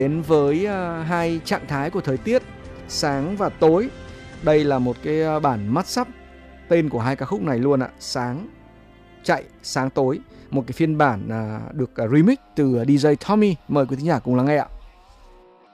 Đến với hai trạng thái của thời tiết sáng và tối. Đây là một cái bản mashup tên của hai ca khúc này luôn ạ. Sáng chạy, sáng tối. Một cái phiên bản được remix từ DJ Tommy. Mời quý thính giả cùng lắng nghe ạ.